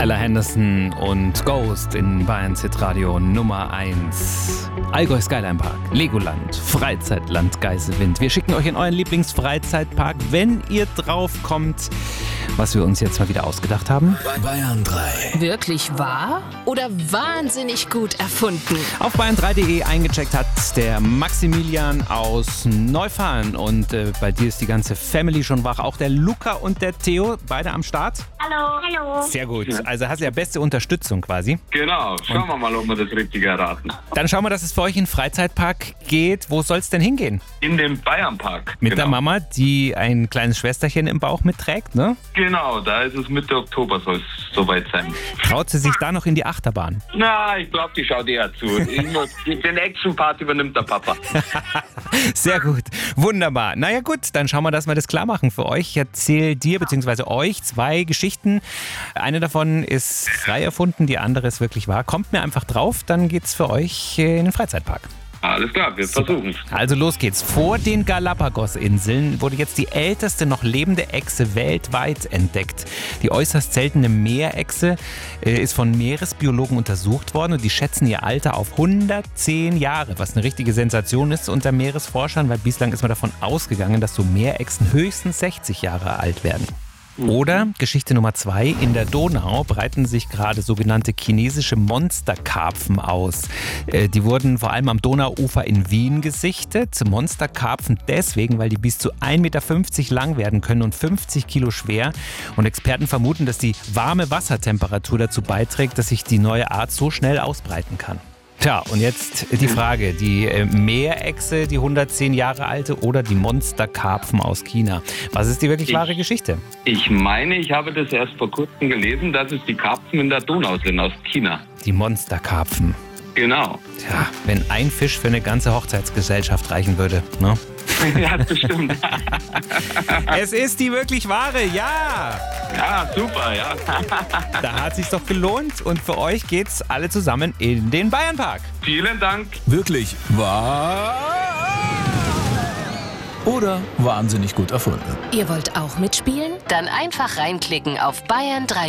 Ella Henderson und Ghost in Bayern Hitradio Nummer 1. Allgäu Skyline Park, Legoland, Freizeitland Geiselwind. Wir schicken euch in euren Lieblingsfreizeitpark, wenn ihr drauf kommt, was wir uns jetzt mal wieder ausgedacht haben. Bayern 3. Wirklich wahr oder wahnsinnig gut erfunden? Auf bayern3.de eingecheckt hat der Maximilian aus Neufahren und bei dir ist die ganze Family schon wach. Auch der Luca und der Theo, beide am Start. Hallo. Hallo. Sehr gut. Also hast du ja beste Unterstützung quasi. Genau, schauen wir mal, ob wir das Richtige erraten. Dann schauen wir, dass es für euch in den Freizeitpark geht. Wo soll es denn hingehen? In den Bayernpark. Mit der Mama, die ein kleines Schwesterchen im Bauch mitträgt, ne? Genau, da ist es Mitte Oktober, soll es soweit sein. Traut sie sich da noch in die Achterbahn? Na, ich glaube, die schaut eher zu. Den Action-Part übernimmt der Papa. Sehr gut, wunderbar. Naja gut, dann schauen wir, dass wir das klar machen für euch. Ich erzähle dir bzw. euch 2 Geschichten. Eine davon ist frei erfunden, die andere ist wirklich wahr. Kommt mir einfach drauf, dann geht's für euch in den Freizeitpark. Alles klar, wir versuchen es. Also los geht's. Vor den Galapagos-Inseln wurde jetzt die älteste noch lebende Echse weltweit entdeckt. Die äußerst seltene Meerechse ist von Meeresbiologen untersucht worden und die schätzen ihr Alter auf 110 Jahre, was eine richtige Sensation ist unter Meeresforschern, weil bislang ist man davon ausgegangen, dass so Meerechsen höchstens 60 Jahre alt werden. Oder Geschichte Nummer 2, in der Donau breiten sich gerade sogenannte chinesische Monsterkarpfen aus. Die wurden vor allem am Donauufer in Wien gesichtet. Monsterkarpfen deswegen, weil die bis zu 1,50 Meter lang werden können und 50 Kilo schwer. Und Experten vermuten, dass die warme Wassertemperatur dazu beiträgt, dass sich die neue Art so schnell ausbreiten kann. Tja, und jetzt die Frage, die Meerechse, die 110 Jahre alte oder die Monsterkarpfen aus China? Was ist die wirklich wahre Geschichte? Ich meine, ich habe das erst vor kurzem gelesen, dass es die Karpfen in der Donau sind aus China. Die Monsterkarpfen. Genau. Tja, wenn ein Fisch für eine ganze Hochzeitsgesellschaft reichen würde, ne? Ja, das stimmt. Es ist die wirklich wahre, ja! Ja, super, ja. Da hat sich's doch gelohnt und für euch geht's alle zusammen in den Bayernpark. Vielen Dank. Wirklich wahr oder wahnsinnig gut erfunden? Ihr wollt auch mitspielen? Dann einfach reinklicken auf bayern3